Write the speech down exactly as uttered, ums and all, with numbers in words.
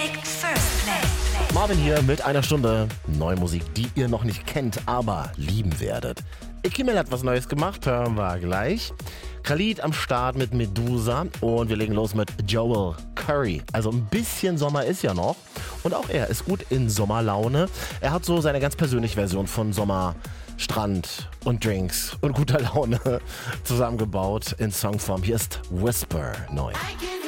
Music First Play. Marvin hier mit einer Stunde neue Musik, die ihr noch nicht kennt, aber lieben werdet. Ikimel hat was Neues gemacht, hören wir gleich. Khalid am Start mit Medusa und wir legen los mit Joel Curry. Also ein bisschen Sommer ist ja noch und auch er ist gut in Sommerlaune. Er hat so seine ganz persönliche Version von Sommer, Strand und Drinks und guter Laune zusammengebaut in Songform. Hier ist Whisper neu.